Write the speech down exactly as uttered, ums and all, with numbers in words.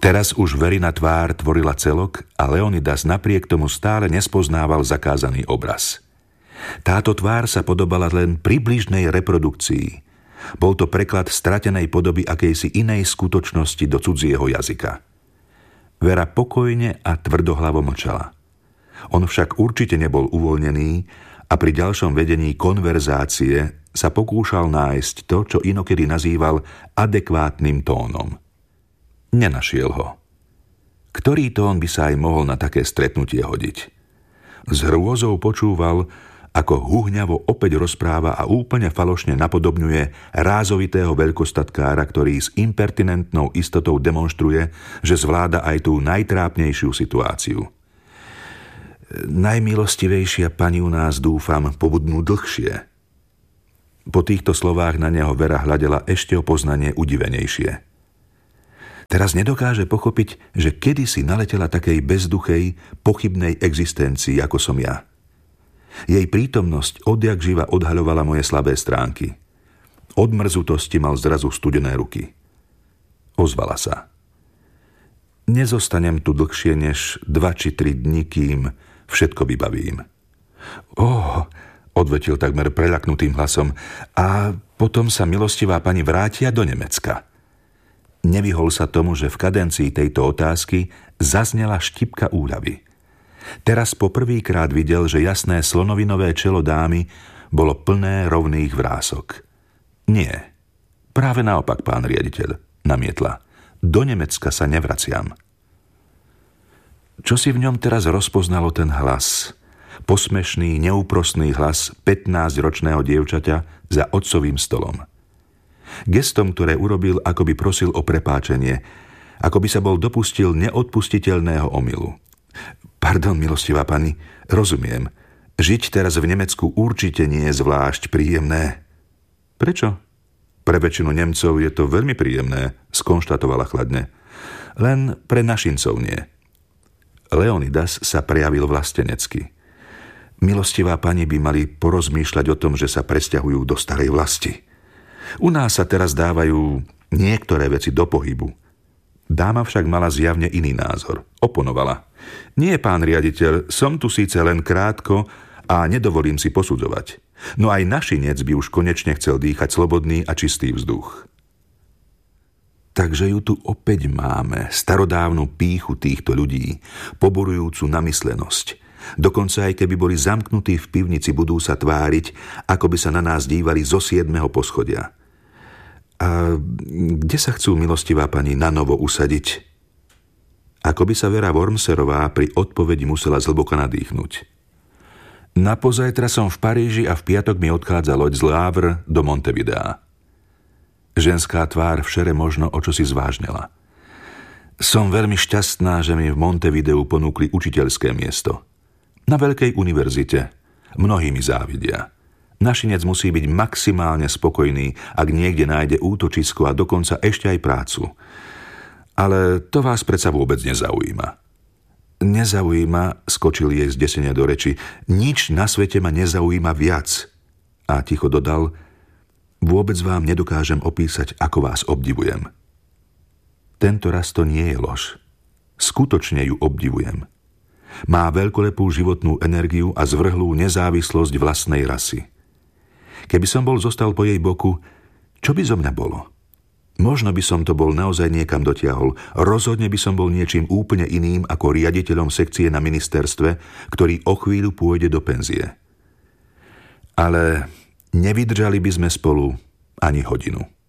Teraz už Verina tvár tvorila celok a Leonidas napriek tomu stále nespoznával zakázaný obraz. Táto tvár sa podobala len približnej reprodukcii. Bol to preklad stratenej podoby akejsi inej skutočnosti do cudzieho jazyka. Vera pokojne a tvrdohlavo mlčala. On však určite nebol uvoľnený a pri ďalšom vedení konverzácie sa pokúšal nájsť to, čo inokedy nazýval adekvátnym tónom. Nenašiel ho. Ktorý tón by sa aj mohol na také stretnutie hodiť? S hrôzou počúval, ako huhňavo opäť rozpráva a úplne falošne napodobňuje rázovitého veľkostatkára, ktorý s impertinentnou istotou demonštruje, že zvláda aj tú najtrápnejšiu situáciu. Najmilostivejšia pani u nás, dúfam, pobudnú dlhšie. Po týchto slovách na neho Vera hľadela ešte o poznanie udivenejšie. Teraz nedokáže pochopiť, že kedysi naletela takej bezduchej, pochybnej existencii, ako som ja. Jej prítomnosť odjak živa odhaľovala moje slabé stránky. Od mrzutosti mal zrazu studené ruky. Ozvala sa. Nezostanem tu dlhšie než dva či tri dni, kým všetko vybavím. Ó, odvetil takmer preľaknutým hlasom, a potom sa milostivá pani vrátia do Nemecka. Nevyhol sa tomu, že v kadencii tejto otázky zaznela štipka úľavy. Teraz poprvýkrát videl, že jasné slonovinové čelo dámy bolo plné rovných vrások. Nie, práve naopak, pán riaditeľ, namietla. Do Nemecka sa nevraciam. Čo si v ňom teraz rozpoznalo ten hlas? Posmešný, neúprosný hlas pätnásťročného dievčaťa za otcovým stolom. Gestom, ktoré urobil, ako by prosil o prepáčenie, ako by sa bol dopustil neodpustiteľného omylu. Pardon, milostivá pani, rozumiem. Žiť teraz v Nemecku určite nie je zvlášť príjemné. Prečo? Pre väčšinu Nemcov je to veľmi príjemné, skonštatovala chladne. Len pre našincov nie. Leonidas sa prejavil vlastenecky. Milostivá pani by mali porozmýšľať o tom, že sa presťahujú do starej vlasti. U nás sa teraz dávajú niektoré veci do pohybu. Dáma však mala zjavne iný názor. Oponovala. Nie, pán riaditeľ, som tu síce len krátko a nedovolím si posudzovať. No aj našinec by už konečne chcel dýchať slobodný a čistý vzduch. Takže ju tu opäť máme, starodávnu pýchu týchto ľudí, poborujúcu namyslenosť. Dokonca aj keby boli zamknutí v pivnici, budú sa tváriť, ako by sa na nás dívali zo siedmeho poschodia. A kde sa chcú, milostivá pani, na novo usadiť? Ako by sa Vera Wormserová pri odpovedi musela zhlboko nadýchnuť. Napozajtra som v Paríži a v piatok mi odchádza loď z Lávr do Montevidea. Ženská tvár v šere možno o čosi zvážnela. Som veľmi šťastná, že mi v Montevideu ponúkli učiteľské miesto. Na veľkej univerzite. Mnohí mi závidia. Našinec musí byť maximálne spokojný, ak niekde nájde útočisko a dokonca ešte aj prácu. Ale to vás predsa vôbec nezaujíma. Nezaujíma, skočil jej zdesene do reči, nič na svete ma nezaujíma viac. A ticho dodal, vôbec vám nedokážem opísať, ako vás obdivujem. Tento raz to nie je lož. Skutočne ju obdivujem. Má veľkolepú životnú energiu a zvrhlú nezávislosť vlastnej rasy. Keby som bol zostal po jej boku, čo by zo mňa bolo? Možno by som to bol naozaj niekam dotiahol. Rozhodne by som bol niečím úplne iným ako riaditeľom sekcie na ministerstve, ktorý o chvíľu pôjde do penzie. Ale nevydržali by sme spolu ani hodinu.